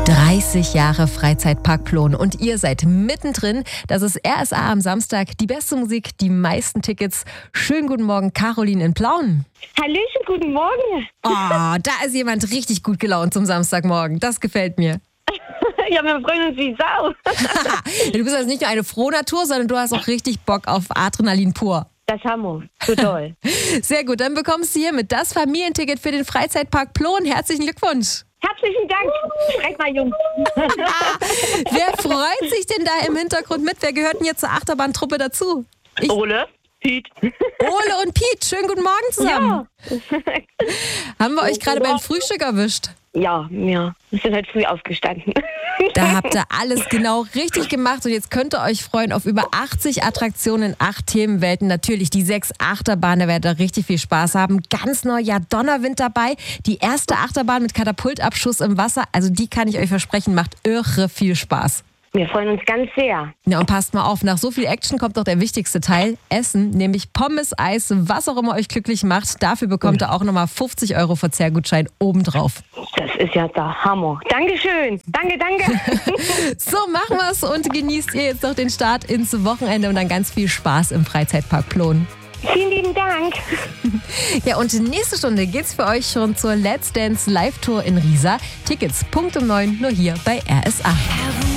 30 Jahre Freizeitpark Plon und ihr seid mittendrin. Das ist RSA am Samstag. Die beste Musik, die meisten Tickets. Schönen guten Morgen, Caroline in Plauen. Hallöchen, guten Morgen. Oh, da ist jemand richtig gut gelaunt zum Samstagmorgen. Das gefällt mir. Ja, wir freuen uns wie Sau. Du bist also nicht nur eine Frohnatur, sondern du hast auch richtig Bock auf Adrenalin pur. Das haben wir. So toll. Sehr gut, dann bekommst du hiermit das Familienticket für den Freizeitpark Plon. Herzlichen Glückwunsch. Herzlichen Dank. Schreit mal, Jungs. Wer freut sich denn da im Hintergrund mit? Wer gehört denn jetzt zur Achterbahntruppe dazu? Ole, Piet. Ole und Piet, schönen guten Morgen zusammen. Ja. Haben wir euch gerade beim Frühstück erwischt? Ja, wir sind halt früh aufgestanden. Da habt ihr alles genau richtig gemacht und jetzt könnt ihr euch freuen auf über 80 Attraktionen in 8 Themenwelten. Natürlich die 6 Achterbahnen, da werdet ihr richtig viel Spaß haben. Ganz neu, ja, Donnerwind dabei. Die erste Achterbahn mit Katapultabschuss im Wasser, also die kann ich euch versprechen, macht irre viel Spaß. Wir freuen uns ganz sehr. Ja, und passt mal auf, nach so viel Action kommt doch der wichtigste Teil, Essen, nämlich Pommes, Eis, was auch immer euch glücklich macht. Dafür bekommt ihr auch nochmal 50 € Verzehrgutschein obendrauf. Das ist ja der Hammer. Dankeschön. Danke. So, machen wir's und genießt ihr jetzt noch den Start ins Wochenende und dann ganz viel Spaß im Freizeitpark Plon. Vielen lieben Dank. Ja, und nächste Stunde geht's für euch schon zur Let's Dance Live Tour in Riesa. Tickets Punkt um 9 nur hier bei RSA.